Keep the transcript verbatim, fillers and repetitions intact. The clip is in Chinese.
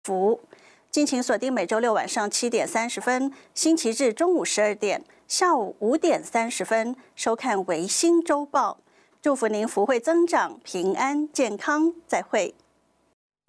福。敬请锁定每周六晚上七点三十分，星期日中午十二点、下午五点三十分收看《维新周报》。祝福您福慧增长、平安健康，再会。